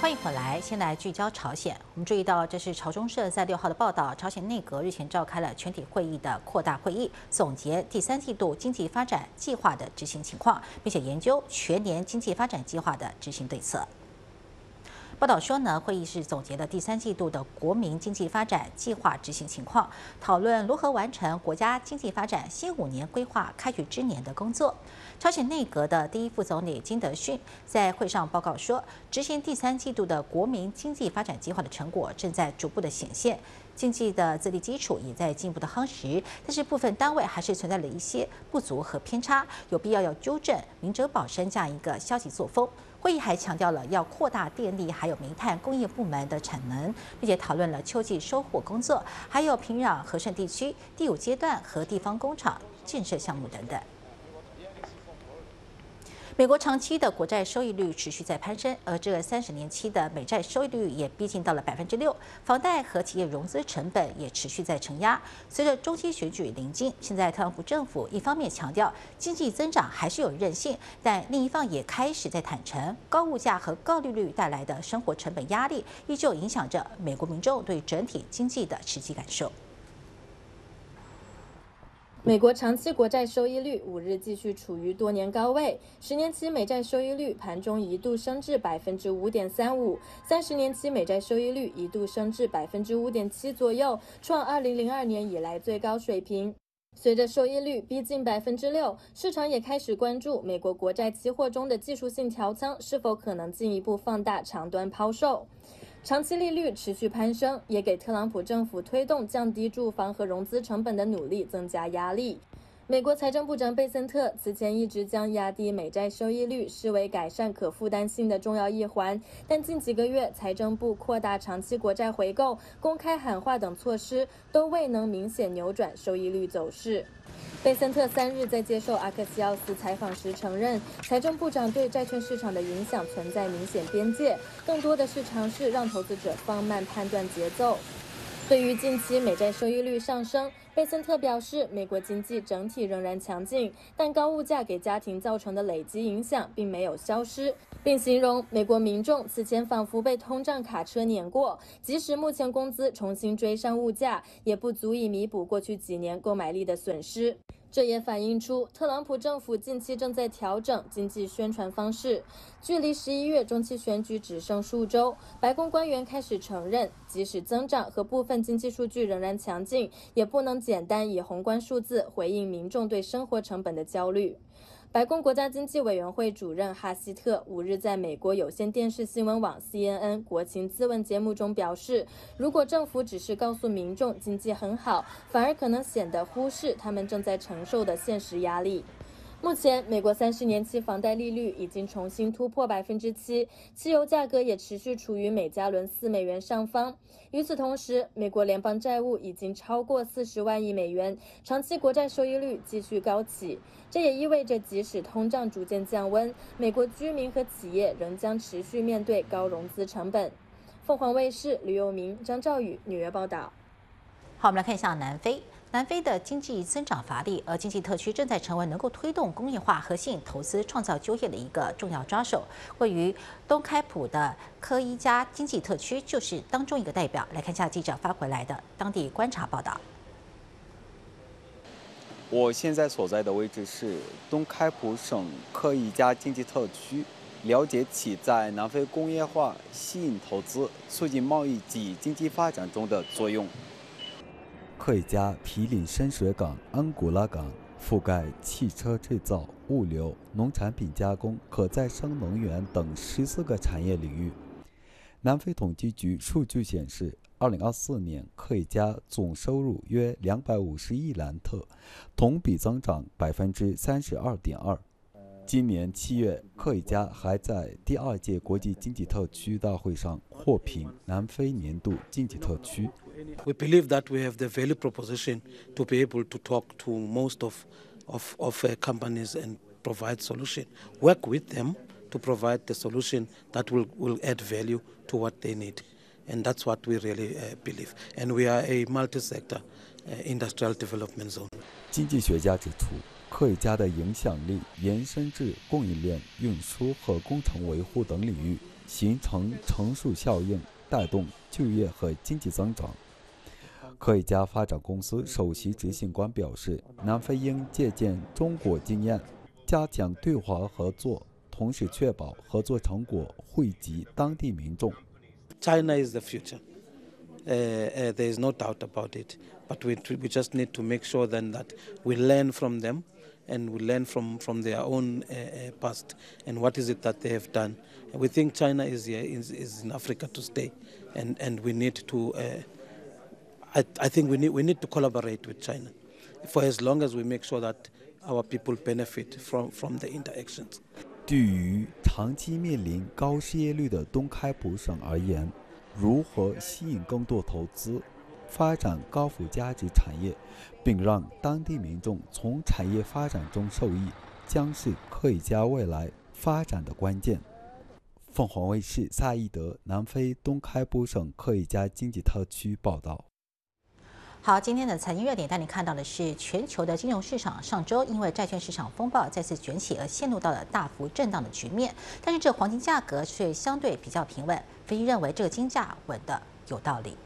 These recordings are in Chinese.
欢迎回来，先来聚焦朝鲜。我们注意到，这是朝中社在6号的报道，朝鲜内阁日前召开了全体会议的扩大会议，总结第3季度经济发展计划的执行情况，并且研究全年经济发展计划的执行对策。报道说呢，会议是总结了第3季度的国民经济发展计划执行情况，讨论如何完成国家经济发展新5年规划开局之年的工作。朝鲜内阁的第1副总理金德勋在会上报告说，执行第3季度的国民经济发展计划的成果正在逐步的显现，经济的自立基础也在进一步的夯实，但是部分单位还是存在了一些不足和偏差，有必要纠正明哲保身这样一个消极作风。会议还强调了要扩大电力还有煤炭工业部门的产能，并且讨论了秋季收获工作，还有平壤和顺地区第5阶段和地方工厂建设项目等等。美国长期的国债收益率持续在攀升，而这30年期的美债收益率也逼近到了6%，房贷和企业融资成本也持续在承压。随着中期选举临近，现在特朗普政府一方面强调经济增长还是有韧性，但另一方也开始在坦诚高物价和高利率带来的生活成本压力，依旧影响着美国民众对整体经济的实际感受。 美国长期国债收益率5日继续处于多年高位，10年期美债收益率盘中一度升至5.35%，30年期美债收益率一度升至5.7%左右，创2002年以来最高水平。随着收益率逼近6%，市场也开始关注美国国债期货中的技术性调仓是否可能进一步放大长端抛售。长期利率持续攀升，也给特朗普政府推动降低住房和融资成本的努力增加压力。美国财政部长贝森特此前一直将压低美债收益率视为改善可负担性的重要一环，但近几个月财政部扩大长期国债回购、公开喊话等措施都未能明显扭转收益率走势。贝森特3日在接受阿克西奥斯采访时承认，财政部长对债券市场的影响存在明显边界，更多的是尝试让投资者放慢判断节奏。对于近期美债收益率上升，贝森特表示，美国经济整体仍然强劲，但高物价给家庭造成的累积影响并没有消失，并形容美国民众此前仿佛被通胀卡车碾过，即使目前工资重新追上物价，也不足以弥补过去几年购买力的损失。这也反映出特朗普政府近期正在调整经济宣传方式。距离11月中期选举只剩数周，白宫官员开始承认，即使增长和部分经济数据仍然强劲，也不能简单以宏观数字回应民众对生活成本的焦虑。白宫国家经济委员会主任哈希特5日在美国有线电视新闻网 CNN 国情咨问节目中表示，如果政府只是告诉民众经济很好，反而可能显得忽视他们正在承受的现实压力。目前，美国30年期房贷利率已经重新突破7%，汽油价格也持续处于每加仑4美元上方。与此同时，美国联邦债务已经超过40万亿美元，长期国债收益率继续高企。这也意味着，即使通胀逐渐降温，美国居民和企业仍将持续面对高融资成本。凤凰卫视吕佑明、张兆宇纽约报道。 好，我们来看一下南非。南非的经济增长乏力，而经济特区正在成为能够推动工业化和吸引投资、创造就业的一个重要抓手。位于东开普的科伊加经济特区就是当中一个代表。来看一下记者发回来的当地观察报道。 我现在所在的位置是东开普省科伊加经济特区，了解其在南非工业化、吸引投资、促进贸易及经济发展中的作用。科伊加毗邻深水港、安古拉港，覆盖汽车制造、物流、农产品加工、可再生能源等14个产业领域。南非统计局数据显示，2024年科伊加总收入约250亿兰特，同比增长32.2%。今年7月，科伊加还在第2届国际经济特区大会上获评南非年度经济特区。 We believe that we have the value proposition to be able to talk to most of companies and provide solution. Work with them to provide the solution that will add value to what they need. And that's what we really believe. And we are a multi-sector industrial development zone. 经济学家指出， 科一家的影响力延伸至供应链、运输和工程维护等领域，形成乘数效应，带动就业和经济增长。科一家发展公司首席执行官表示，南非应借鉴中国经验，加强对华合作，同时确保合作成果惠及当地民众。 China is the future. There is no doubt about it. But we just need to make sure then that we learn from them and we learn from their own past and what is it that they have done. We think China is in Africa to stay, and we need to. I think we need to collaborate with China, for as long as we make sure that our people benefit from the interactions. 对于长期面临高失业率的东开普省而言，如何吸引更多投资，发展高附加值产业，并让当地民众从产业发展中受益，将是科一家未来发展的关键。凤凰卫视萨义德南非东开普省科一家经济特区报道。 好，今天的财经热点带你看到的是全球的金融市场上周因为债券市场风暴再次卷起而陷入到了大幅震荡的局面，但是这黄金价格却相对比较平稳。分析认为这个金价稳的有道理。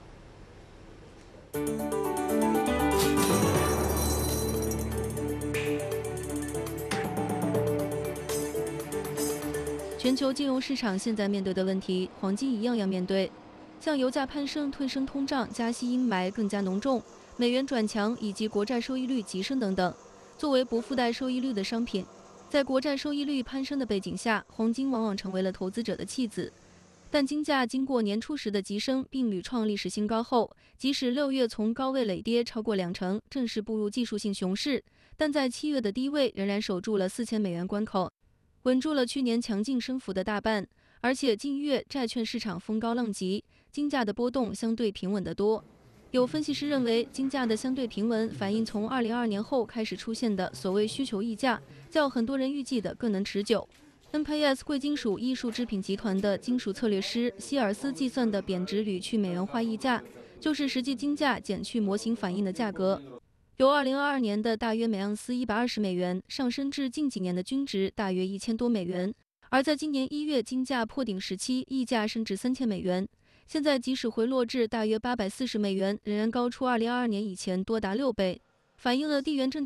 全球金融市场现在面对的问题，黄金一样要面对。像油价攀升、推升通胀、加息阴霾更加浓重、美元转强以及国债收益率急升等等。作为不附带收益率的商品，在国债收益率攀升的背景下，黄金往往成为了投资者的弃子。但金价经过年初时的急升并屡创历史新高后，即使6月从高位累跌超过20%，正式步入技术性熊市，但在7月的低位仍然守住了$4000关口，稳住了去年强劲升幅的大半。而且近月债券市场风高浪急，金价的波动相对平稳得多。有分析师认为，金价的相对平稳反映从2022年后开始出现的所谓需求溢价，较很多人预计的更能持久。NPS 贵金属艺术制品集团的金属策略师希尔斯计算的贬值铝去美元化溢价，就是实际金价减去模型反映的价格，由2022年的大约每盎司$120上升至近几年的均值大约$1000多。而在今年1月金价破顶时期，溢价升至$3000，现在即使回落至大约$840，仍然高出2022年以前多达6倍，反映了地缘政治